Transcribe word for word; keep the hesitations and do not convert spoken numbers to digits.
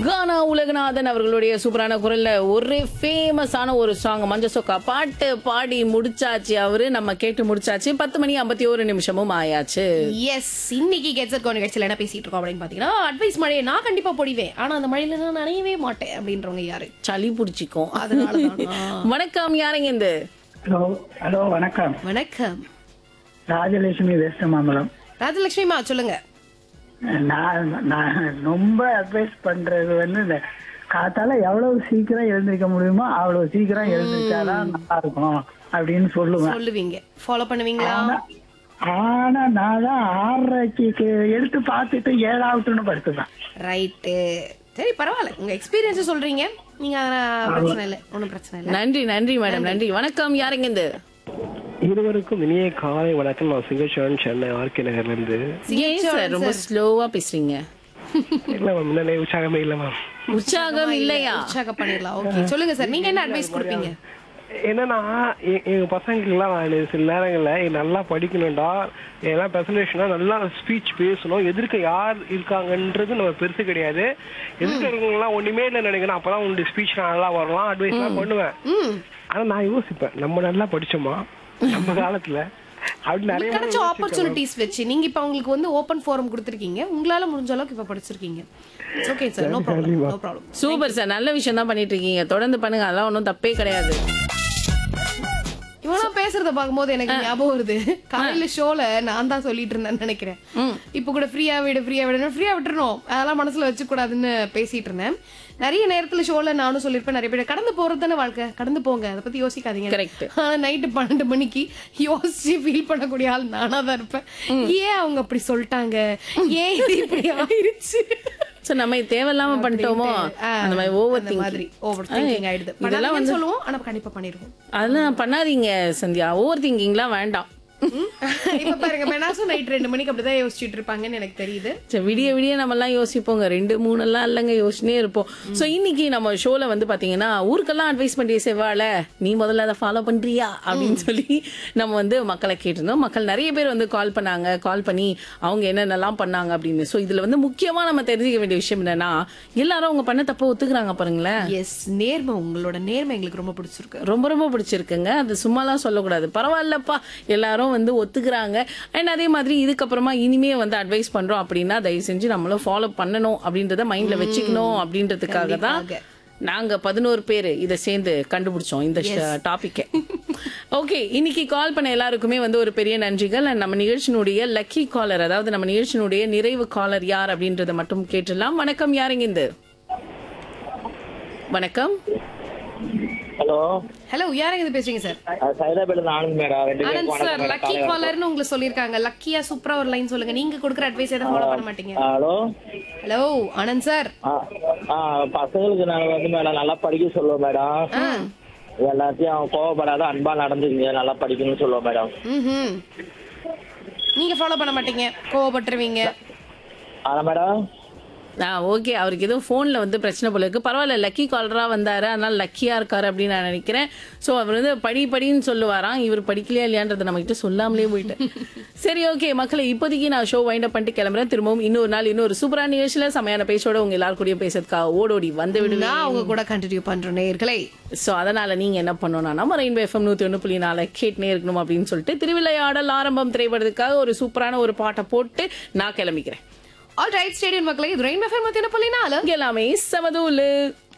கானா உலகநாதன் அவர்களுடைய சூப்பரான குரல்ல ஒரே ஃபேமஸான ஒரு சாங் மஞ்ச சொக்கா பாட்டு பாடி முடிச்சாச்சு. அவரு நம்ம கேட்டு முடிச்சாச்சு. பத்து மணி ஐம்பத்தி ஒரு நிமிஷமும் ஆயாச்சு. எஸ், இன்னைக்கு கெட்செட் கோ நிகழ்ச்சியில் என்ன பேசிட்டு இருக்கோம் அப்படின்னு பாத்தீங்கன்னா, அட்வைஸ் மழையை நான் கண்டிப்பா பொடிவேன், ஆனா அந்த மழையில நான் நனையவே மாட்டேன் அப்படின்றவங்க யாரு? சளி பிடிச்சிக்கும். அதனாலதான். வணக்கம், யாருங்க இந்த? ஹலோ ஹலோ வணக்கம். வணக்கம் ராஜலட்சுமி வெஸ்ட் மாம்பலம். ராஜலட்சுமிமா சொல்லுங்க. நான் நான் ரொம்ப அட்வைஸ் பண்றது வந்து இந்த காத்தால எவ்வளவு சீக்கிரம் எழுந்திருக்க முடியுமோ அவ்வளவு சீக்கிரம் எழுந்திருச்சாதான் நல்லா இருக்கும் அப்படின்னு சொல்லுவேன். சொல்லுவீங்க, ஃபாலோ பண்ணுவீங்களா? ஆனா- ஆனா நான் தான் ஆறரைக்கு எடுத்து பார்த்துட்டு ஏழாவதுன்னு படுத்துதான். ரைட்டு, சரி பரவாயில்ல, உங்க எக்ஸ்பீரியன்ஸ் சொல்றீங்க, நீங்க அதெல்லாம் பிரச்சனை இல்லை, ஒன்றும் பிரச்சனை இல்லை. நன்றி நன்றி மேடம், நன்றி. வணக்கம், யாருங்க இந்த? இருவருக்கும் இனிய காலை வணக்கம். நான் சிங்கச்சோழன், சென்னை ஆர்கே நகர்ல இருந்து. ஏன் சார் ரொம்ப ஸ்லோவா பேசுறீங்க? இல்ல மேம், முன்னாடி உற்சாகமே இல்ல மேம். உற்சாகம் இல்லையா? உற்சாகம் பண்ணிடலாம். ஓகே, சொல்லுங்க சார், நீங்க என்ன அட்வைஸ் கொடுப்பீங்க? என்னன்னா எ- எங்க பசங்களுக்குலாம் நான் சில நேரங்கள்ல "நீ நல்லா படிக்கணும்டா, எல்லாம் பிரசன்டேஷனா நல்லா ஸ்பீச் பேசணும், எதிர்க்க யார் இருக்காங்கன்றது நம்ம பெருசு கிடையாது, எதிர்க்க இருக்கவங்கலாம் ஒண்ணுமே இல்லை நினைக்கணும், அப்பதான் உங்களுடைய ஸ்பீச் நல்லா வரலாம், அட்வைஸ் எல்லாம் பண்ணுவேன். ம், ஆனா நான் யோசிப்பேன், நம்ம நல்லா படிச்சோமா நம்ம காலத்துல அப்படி நிறைய முறை கிடைச்ச ஆப்பர்ச்சுனிட்டிஸ் வச்சு நீங்க இப்ப உங்களுக்கு வந்து ஓபன் ஃபோரம் கொடுத்துருக்கீங்க, உங்களால முடிஞ்ச அளவுக்கு இப்ப படிச்சிருக்கீங்க. Okay sir, no problem, no problem. Super sir, நல்ல விஷயம் தான் பண்ணிட்டு இருக்கீங்க. தொடர்ந்து பண்ணுங்க, அதெல்லாம் ஒன்றும் தப்பே கிடையாது. இவனா பேசுறத பாக்கும்போது எனக்கு ஞாபகம் வருது, காலையில ஷோல நான் தான் சொல்லிட்டு இருந்தேன்னு நினைக்கிறேன். இப்ப கூட ஃப்ரீயா விடு ஃப்ரீயா விடு ஃப்ரீயா விட்டுறணும், அதெல்லாம் மனசுல வச்சு கூடாதுன்னு பேசிட்டு இருந்தேன். நிறைய நேரத்துல ஷோல நானும் சொல்லிருப்பேன், நிறைய பேர் கடந்து போறது தானே வாழ்க்கை, கடந்து போங்க, அதை பத்தி யோசிக்காதீங்க. Correct. ஆனா நைட்டு பன்னெண்டு மணிக்கு யோசிச்சு ஃபீல் பண்ணக்கூடிய ஆள் நானா தான் இருப்பேன். ஏன் அவங்க அப்படி சொல்லிட்டாங்க, ஏன் இது இப்படி ஆயிருச்சு, சோ நம்ம தேவையில்லாம பண்ணிட்டோமோ, அந்த மாதிரி ஓவர் அந்த மாதிரி ஓவர் திங்கிங் ஆயிடுது. இதெல்லாம் வந்து சொல்லுவோம், ஆனா கண்டிப்பா பண்ணிருவோம். அதெல்லாம் பண்ணாதீங்க சந்தியா, ஓவர் திங்கிங்லாம் வேண்டாம். இப்ப பாருங்க, மெனாசும் நைட் ரெண்டு மணிக்கு அப்படிதான் யோசிச்சுட்டு இருப்பாங்கன்னு எனக்கு தெரியுது. சரி, விடிய விடிய நம்ம எல்லாம் யோசிப்போங்க, ரெண்டு மூணு எல்லாம் இல்லைங்க, யோசிச்சுனே இருப்போம். சோ இன்னைக்கு நம்ம ஷோல வந்து பாத்தீங்கன்னா, ஊருக்கெல்லாம் அட்வைஸ் பண்ணி செவ்வாழ நீ முதல்ல அதை ஃபாலோ பண்றியா அப்படின்னு சொல்லி நம்ம வந்து மக்களை கேட்டிருந்தோம். மக்கள் நிறைய பேர் வந்து கால் பண்ணாங்க, கால் பண்ணி அவங்க என்னென்னலாம் பண்ணாங்க அப்படின்னு. சோ இதுல வந்து முக்கியமா நம்ம தெரிஞ்சுக்க வேண்டிய விஷயம் என்னன்னா, எல்லாரும் அவங்க பண்ண தப்ப ஒத்துக்குறாங்க பாருங்களேன். எஸ், நேர்மை, உங்களோட நேர்மை எங்களுக்கு ரொம்ப பிடிச்சிருக்கு. ரொம்ப ரொம்ப பிடிச்சிருக்குங்க. அது சும்மாலாம் சொல்லக்கூடாது, பரவாயில்லப்பா எல்லாரும் வந்து ஒத்துக்கிறாங்க. அண்ட் அதே மாதிரி இதுக்கப்புறமா இனிமே வந்து அட்வைஸ் பண்றோம் அப்படின்னா தயவு செஞ்சு நம்மளும் ஃபாலோ பண்ணணும் அப்படின்றத மைண்ட்ல வச்சுக்கணும் அப்படின்றதுக்காக தான் நாங்க பதினோரு பேரு இதை சேர்ந்து கண்டுபிடிச்சோம் இந்த டாபிக்கை. ஓகே, இன்னைக்கு கால் பண்ண எல்லாருக்குமே வந்து ஒரு பெரிய நன்றிகள். And நம்ம நிகழ்ச்சியினுடைய லக்கி காலர், அதாவது நம்ம நிகழ்ச்சியினுடைய நிறைவு காலர் யார் அப்படின்றத மட்டும் கேட்டுடலாம். வணக்கம், யாருங்க இந்த? வணக்கம். ஹலோ ஹலோ, யாருங்க இது பேசுறீங்க சார்? சைதாபேட் ஆனந்த் மேடம். ரெண்டு ஆனந்த் பேரும் சார், லக்கி காலர்னு உங்களை சொல்லிருக்காங்க. லக்கியா சூப்பரா ஒரு லைன் சொல்லுங்க. நீங்க கொடுக்குற அட்வைஸ் எதை ஃபாலோ பண்ண மாட்டீங்க? Hello hello Anand sir. ஆ ஆ, பசங்களுக்கு நாங்க வந்து மேடம் நல்லா படிக்க சொல்லுவோம் மேடம். எல்லாத்தையும் அவங்க கோவப்படாத அன்பா நடந்துங்க, நல்லா படிக்கணும்னு சொல்லுவோம் மேடம். ம், நீங்க ஃபாலோ பண்ண மாட்டீங்க, கோவப்பட்டுருவீங்க. ஆனா மேடம் ஆ ஓகே, அவருக்கு எதுவும் ஃபோனில் வந்து பிரச்சனை போல இருக்கு. பரவாயில்ல, லக்கி காலராக வந்தாரு, அதனால லக்கியாக இருக்காரு அப்படின்னு நான் நினைக்கிறேன். ஸோ அவர் வந்து படி படின்னு சொல்லுவாராம், இவர் படிக்கலையா இல்லையான்றதை நம்மகிட்ட சொல்லாமலே போயிட்டு. சரி, ஓகே மக்களை, இப்போதைக்கு நான் ஷோ வைண்ட் அப் பண்ணிட்டு கிளம்புறேன். திரும்பவும் இன்னொரு நாள் இன்னொரு சூப்பரான நிகழ்ச்சியில் செமையான பேச்சோட உங்க எல்லாரும் கூடயும் பேசுறதுக்காக ஓடோடி வந்து விடுவேன். நான் அவங்க கூட கண்டினியூ பண்றேன் நேயர்களே. ஸோ அதனால நீங்க என்ன பண்ணணும்னா, நம்ம ரெயின்போ எஃப்எம் நூத்தி ஒன்று புள்ளி நாலு கேட்டுனே இருக்கணும் அப்படின்னு சொல்லிட்டு திருவிளையாடல் ஆரம்பம் திரைப்படத்துக்காக ஒரு சூப்பரான ஒரு பாட்டை போட்டு நான் கிளம்பிக்கிறேன். ஆல் ரைட் ஸ்டேடியம் மக்களே, இது ரெயின் எஃப்எம் நூத்தி ஒன்று புள்ளி நாலு. எல்லாமே சமதூலு.